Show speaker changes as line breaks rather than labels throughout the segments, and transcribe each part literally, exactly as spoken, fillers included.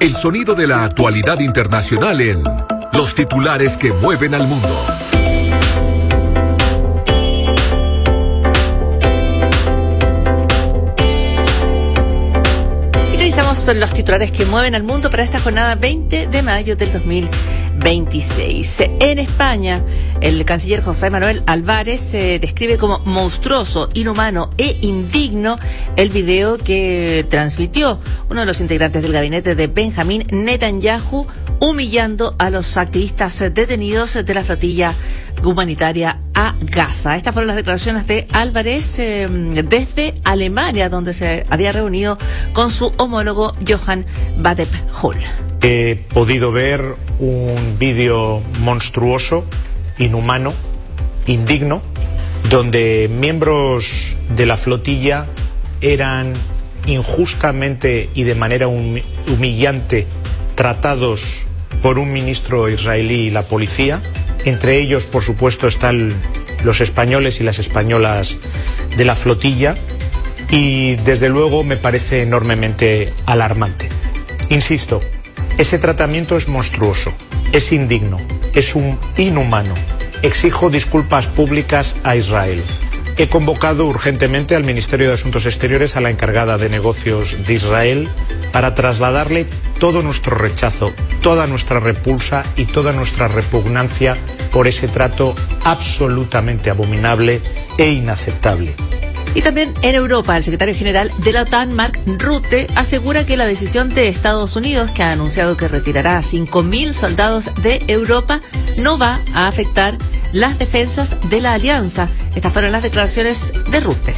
El sonido de la actualidad internacional en Los titulares que mueven al mundo.
Son los titulares que mueven al mundo para esta jornada veinte de mayo del dos mil veintiséis. En España, el canciller José Manuel Álvarez eh, describe como monstruoso, inhumano e indigno el video que transmitió uno de los integrantes del gabinete de Benjamín Netanyahu humillando a los activistas detenidos de la flotilla humanitaria a Gaza. Estas fueron las declaraciones de Álvarez eh, desde Alemania, donde se había reunido con su homólogo Johann Wadephul.
He podido ver un vídeo monstruoso, inhumano, indigno, donde miembros de la flotilla eran injustamente y de manera humillante tratados por un ministro israelí y la policía. Entre ellos, por supuesto, están los españoles y las españolas de la flotilla, y desde luego me parece enormemente alarmante. Insisto, ese tratamiento es monstruoso, es indigno, es un inhumano. Exijo disculpas públicas a Israel. He convocado urgentemente al Ministerio de Asuntos Exteriores a la encargada de negocios de Israel para trasladarle todo nuestro rechazo, toda nuestra repulsa y toda nuestra repugnancia por ese trato absolutamente abominable e inaceptable.
Y también en Europa, el secretario general de la OTAN, Mark Rutte, asegura que la decisión de Estados Unidos, que ha anunciado que retirará a cinco mil soldados de Europa, no va a afectar las defensas de la alianza. Estas fueron las declaraciones de Rutte.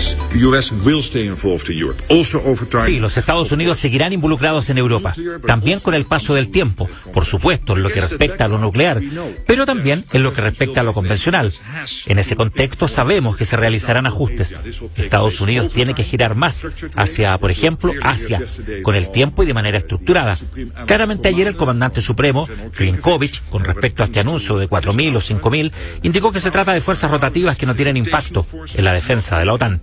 Sí, los Estados Unidos seguirán involucrados en Europa, también con el paso del tiempo, por supuesto, en lo que respecta a lo nuclear, pero también en lo que respecta a lo convencional. En ese contexto sabemos que se realizarán ajustes. Estados Unidos tiene que girar más hacia, por ejemplo, Asia, con el tiempo y de manera estructurada. Claramente ayer el comandante supremo, Plenković, con respecto a este anuncio de cuatro mil o cinco mil, indicó que se trata de fuerzas rotativas que no tienen impacto en la defensa de la OTAN.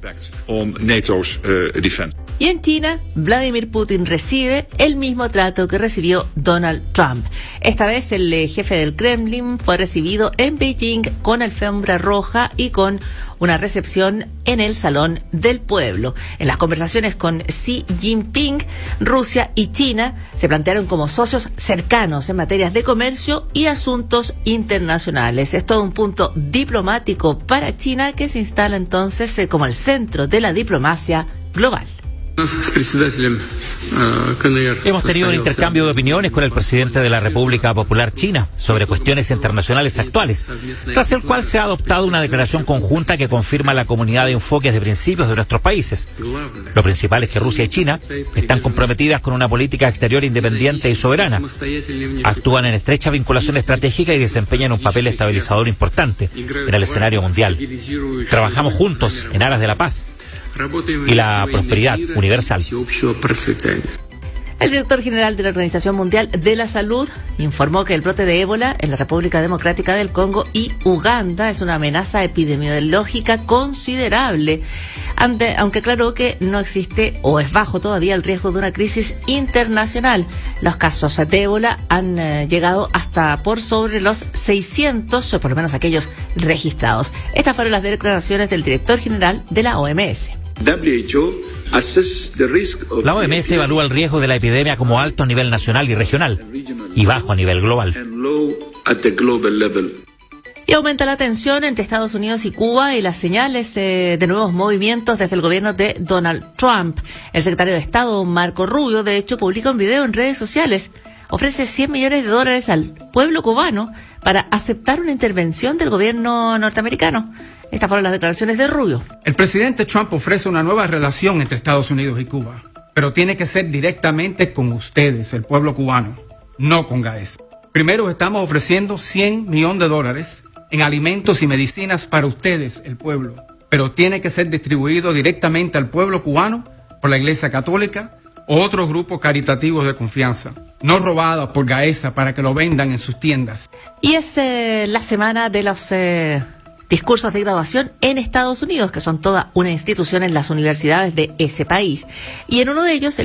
Y en China, Vladimir Putin recibe el mismo trato que recibió Donald Trump. Esta vez el eh, jefe del Kremlin fue recibido en Beijing con alfombra roja y con una recepción en el Salón del Pueblo. En las conversaciones con Xi Jinping, Rusia y China se plantearon como socios cercanos en materias de comercio y asuntos internacionales. Es todo un punto diplomático para China, que se instala entonces eh, como el centro de la diplomacia global.
Hemos tenido un intercambio de opiniones con el presidente de la República Popular China sobre cuestiones internacionales actuales, tras el cual se ha adoptado una declaración conjunta que confirma la comunidad de enfoques de principios de nuestros países. Lo principal es que Rusia y China están comprometidas con una política exterior independiente y soberana. Actúan en estrecha vinculación estratégica y desempeñan un papel estabilizador importante en el escenario mundial. Trabajamos juntos en aras de la paz y la prosperidad universal.
El director general de la Organización Mundial de la Salud informó que el brote de ébola en la República Democrática del Congo y Uganda es una amenaza epidemiológica considerable, ante, aunque aclaró que no existe o es bajo todavía el riesgo de una crisis internacional. Los casos de ébola han eh, llegado hasta por sobre los seiscientos, o por lo menos aquellos registrados. Estas fueron las declaraciones del director general de la O M S.
La O M S evalúa el riesgo de la epidemia como alto a nivel nacional y regional y bajo a nivel global.
Y aumenta la tensión entre Estados Unidos y Cuba y las señales eh, de nuevos movimientos desde el gobierno de Donald Trump. El secretario de Estado, Marco Rubio, de hecho, publica un video en redes sociales. Ofrece cien millones de dólares al pueblo cubano para aceptar una intervención del gobierno norteamericano. Estas fueron las declaraciones de Rubio.
El presidente Trump ofrece una nueva relación entre Estados Unidos y Cuba, pero tiene que ser directamente con ustedes, el pueblo cubano, no con Gaesa. Primero estamos ofreciendo cien millones de dólares en alimentos y medicinas para ustedes, el pueblo, pero tiene que ser distribuido directamente al pueblo cubano por la Iglesia Católica o otros grupos caritativos de confianza, no robados por Gaesa para que lo vendan en sus tiendas.
Y es eh, la semana de los eh, discursos de graduación en Estados Unidos, que son toda una institución en las universidades de ese país. Y en uno de ellos, el